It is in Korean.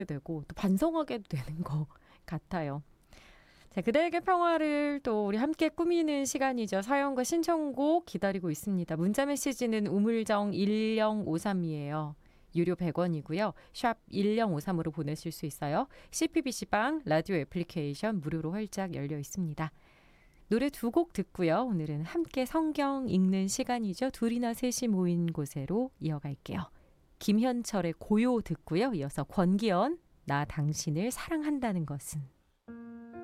되고 또 반성하게 되는 것 같아요. 자, 그대에게 평화를 또 우리 함께 꾸미는 시간이죠. 사연과 신청곡 기다리고 있습니다. 문자 메시지는 우물정 1053이에요. 유료 100원이고요. 샵 1053으로 보내실 수 있어요. CPBC방 라디오 애플리케이션 무료로 활짝 열려 있습니다. 노래 두 곡 듣고요. 오늘은 함께 성경 읽는 시간이죠. 둘이나 셋이 모인 곳으로 이어갈게요. 김현철의 고요 듣고요. 이어서 권기현 나 당신을 사랑한다는 것은.